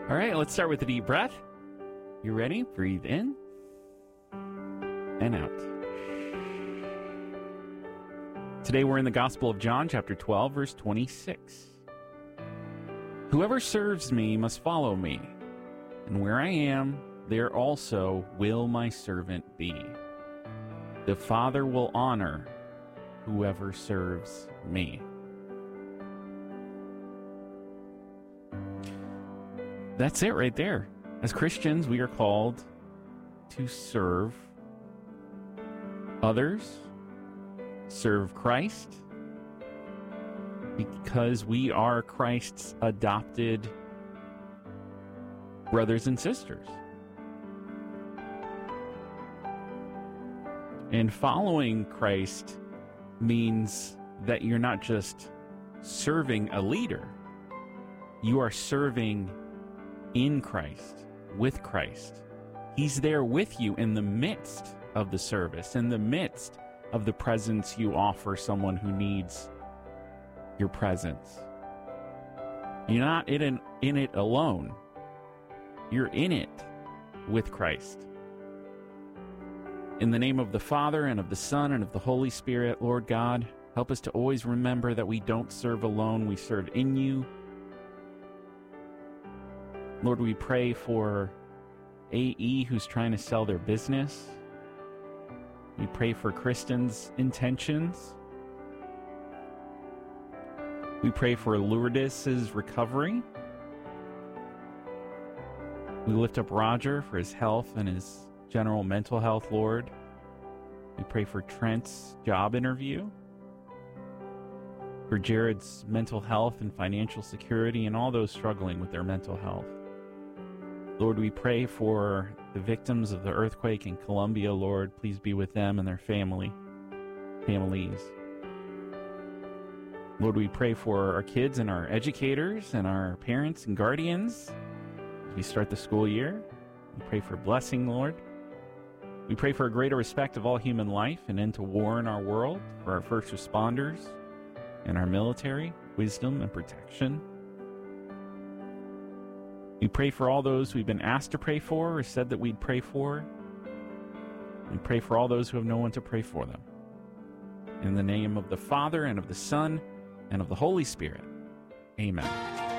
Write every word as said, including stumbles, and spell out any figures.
All right, let's start with a deep breath. You ready? Breathe in and out. Today we're in the Gospel of John, chapter twelve, verse twenty-six. Whoever serves me must follow me, and where I am, there also will my servant be. The Father will honor whoever serves me. That's it right there. As Christians, we are called to serve others, serve Christ, because we are Christ's adopted brothers and sisters. And following Christ means that you're not just serving a leader, you are serving in Christ, with Christ. He's there with you in the midst of the service, in the midst of the presence you offer someone who needs your presence. You're not in it, in it alone. You're in it with Christ. In the name of the Father, and of the Son, and of the Holy Spirit, Lord God, help us to always remember that we don't serve alone, we serve in you. Lord, we pray for A E who's trying to sell their business. We pray for Kristen's intentions. We pray for Lourdes' recovery. We lift up Roger for his health and his general mental health, Lord. We pray for Trent's job interview, for Jared's mental health and financial security, and all those struggling with their mental health. Lord, we pray for the victims of the earthquake in Colombia, Lord. Please be with them and their family, families. Lord, we pray for our kids and our educators and our parents and guardians as we start the school year. We pray for blessing, Lord. We pray for a greater respect of all human life and end to war in our world, for our first responders and our military, wisdom and protection. We pray for all those we've been asked to pray for or said that we'd pray for. We pray for all those who have no one to pray for them. In the name of the Father, and of the Son, and of the Holy Spirit. Amen.